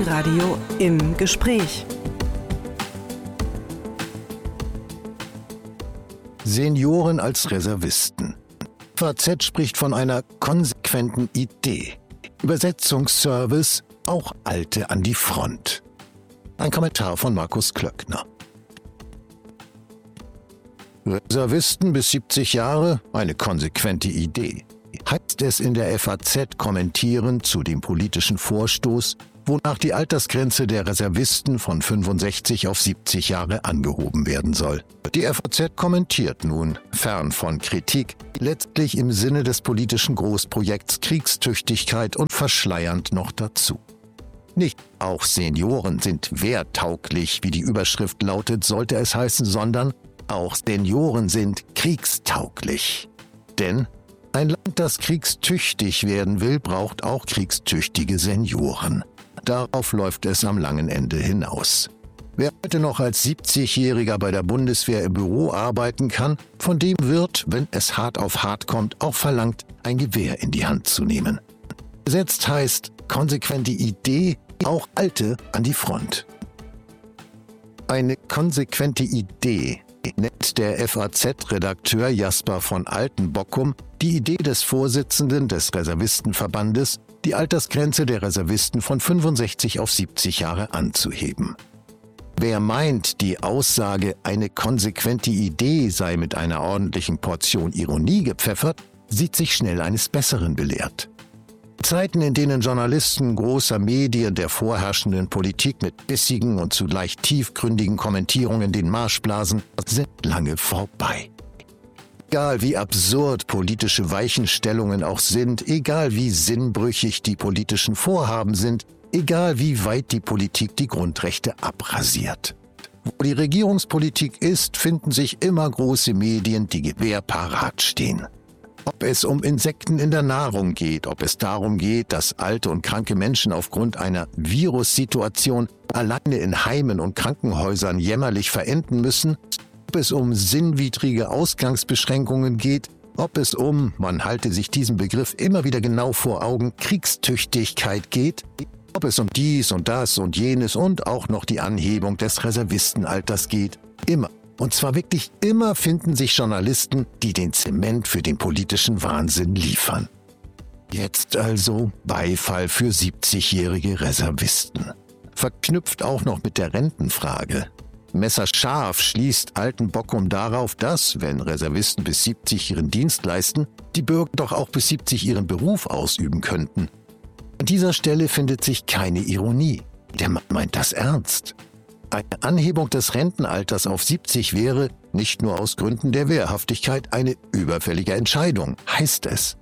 Inforadio im Gespräch. Senioren als Reservisten. FAZ spricht von einer konsequenten Idee. Übersetzungsservice, auch Alte an die Front. Ein Kommentar von Markus Klöckner. Reservisten bis 70 Jahre, eine konsequente Idee. Heißt es in der FAZ kommentierend zu dem politischen Vorstoß, wonach die Altersgrenze der Reservisten von 65 auf 70 Jahre angehoben werden soll. Die FAZ kommentiert nun, fern von Kritik, letztlich im Sinne des politischen Großprojekts Kriegstüchtigkeit und verschleiernd noch dazu. Nicht auch Senioren sind wehrtauglich, wie die Überschrift lautet, sollte es heißen, sondern auch Senioren sind kriegstauglich. Denn ein Land, das kriegstüchtig werden will, braucht auch kriegstüchtige Senioren. Darauf läuft es am langen Ende hinaus. Wer heute noch als 70-Jähriger bei der Bundeswehr im Büro arbeiten kann, von dem wird, wenn es hart auf hart kommt, auch verlangt, ein Gewehr in die Hand zu nehmen. Gesetzt heißt, konsequente Idee, auch Alte an die Front. Eine konsequente Idee nennt der FAZ-Redakteur Jasper von Altenbockum die Idee des Vorsitzenden des Reservistenverbandes, die Altersgrenze der Reservisten von 65 auf 70 Jahre anzuheben. Wer meint, die Aussage, eine konsequente Idee sei mit einer ordentlichen Portion Ironie gepfeffert, sieht sich schnell eines Besseren belehrt. Zeiten, in denen Journalisten großer Medien der vorherrschenden Politik mit bissigen und zugleich tiefgründigen Kommentierungen den Marsch blasen, sind lange vorbei. Egal wie absurd politische Weichenstellungen auch sind, egal wie sinnbrüchig die politischen Vorhaben sind, egal wie weit die Politik die Grundrechte abrasiert. Wo die Regierungspolitik ist, finden sich immer große Medien, die Gewehr parat stehen. Ob es um Insekten in der Nahrung geht, ob es darum geht, dass alte und kranke Menschen aufgrund einer Virussituation alleine in Heimen und Krankenhäusern jämmerlich verenden müssen, ob es um sinnwidrige Ausgangsbeschränkungen geht, ob es um, man halte sich diesen Begriff immer wieder genau vor Augen, Kriegstüchtigkeit geht, ob es um dies und das und jenes und auch noch die Anhebung des Reservistenalters geht, immer. Und zwar wirklich immer finden sich Journalisten, die den Zement für den politischen Wahnsinn liefern. Jetzt also Beifall für 70-jährige Reservisten. Verknüpft auch noch mit der Rentenfrage. Messerscharf schließt Altenbockum darauf, dass, wenn Reservisten bis 70 ihren Dienst leisten, die Bürger doch auch bis 70 ihren Beruf ausüben könnten. An dieser Stelle findet sich keine Ironie. Der Mann meint das ernst. Eine Anhebung des Rentenalters auf 70 wäre, nicht nur aus Gründen der Wehrhaftigkeit, eine überfällige Entscheidung, heißt es.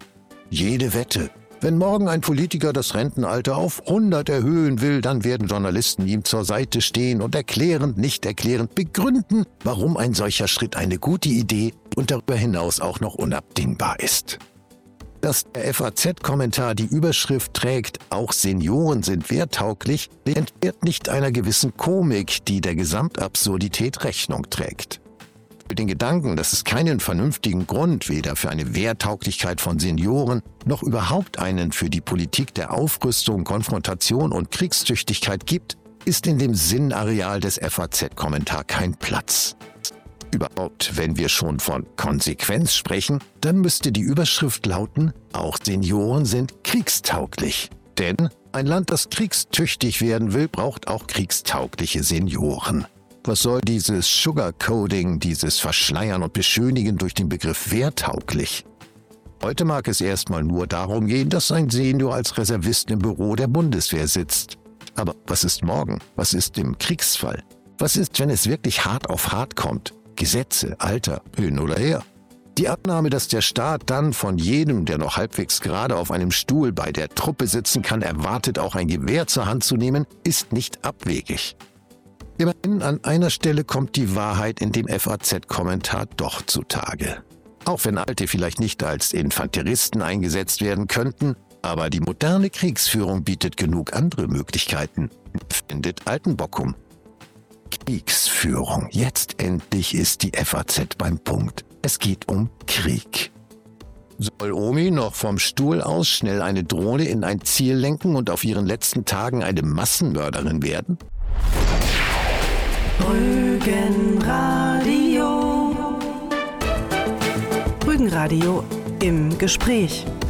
Jede Wette. Wenn morgen ein Politiker das Rentenalter auf 100 erhöhen will, dann werden Journalisten ihm zur Seite stehen und erklärend, nicht erklärend begründen, warum ein solcher Schritt eine gute Idee und darüber hinaus auch noch unabdingbar ist. Dass der FAZ-Kommentar die Überschrift trägt, auch Senioren sind wehrtauglich, entbehrt nicht einer gewissen Komik, die der Gesamtabsurdität Rechnung trägt. Für den Gedanken, dass es keinen vernünftigen Grund weder für eine Wehrtauglichkeit von Senioren noch überhaupt einen für die Politik der Aufrüstung, Konfrontation und Kriegstüchtigkeit gibt, ist in dem Sinnareal des FAZ-Kommentar kein Platz. Überhaupt, wenn wir schon von Konsequenz sprechen, dann müsste die Überschrift lauten, auch Senioren sind kriegstauglich. Denn ein Land, das kriegstüchtig werden will, braucht auch kriegstaugliche Senioren. Was soll dieses Sugarcoating, dieses Verschleiern und Beschönigen durch den Begriff wehrtauglich? Heute mag es erstmal nur darum gehen, dass ein Senior als Reservist im Büro der Bundeswehr sitzt. Aber was ist morgen? Was ist im Kriegsfall? Was ist, wenn es wirklich hart auf hart kommt? Gesetze, Alter, hin oder her. Die Annahme, dass der Staat dann von jedem, der noch halbwegs gerade auf einem Stuhl bei der Truppe sitzen kann, erwartet, auch ein Gewehr zur Hand zu nehmen, ist nicht abwegig. Immerhin an einer Stelle kommt die Wahrheit in dem FAZ-Kommentar doch zutage. Auch wenn Alte vielleicht nicht als Infanteristen eingesetzt werden könnten, aber die moderne Kriegsführung bietet genug andere Möglichkeiten, findet Altenbockum. Kriegsführung. Jetzt endlich ist die FAZ beim Punkt. Es geht um Krieg. Soll Omi noch vom Stuhl aus schnell eine Drohne in ein Ziel lenken und auf ihren letzten Tagen eine Massenmörderin werden? Rügenradio. Rügenradio im Gespräch.